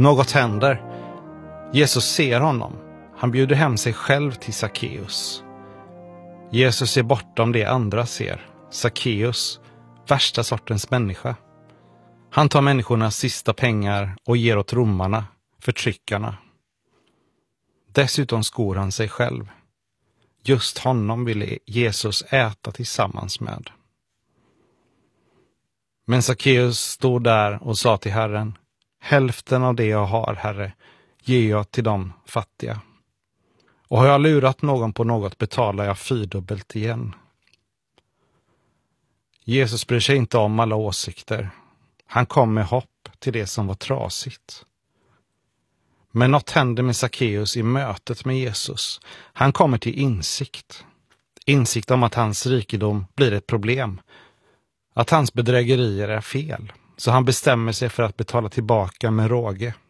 Något händer. Jesus ser honom. Han bjuder hem sig själv till Sackeus. Jesus är bortom det andra ser. Sackeus, värsta sortens människa. Han tar människornas sista pengar och ger åt romarna, förtryckarna. Dessutom skor han sig själv. Just honom ville Jesus äta tillsammans med. Men Sackeus stod där och sa till Herren: hälften av det jag har, Herre, ger jag till de fattiga. Och har jag lurat någon på något betalar jag 4-dubbelt igen. Jesus bryr sig inte om alla åsikter. Han kom med hopp till det som var trasigt. Men något händer med Sackeus i mötet med Jesus. Han kommer till insikt. Insikt om att hans rikedom blir ett problem. Att hans bedrägerier är fel. Så han bestämmer sig för att betala tillbaka med råge.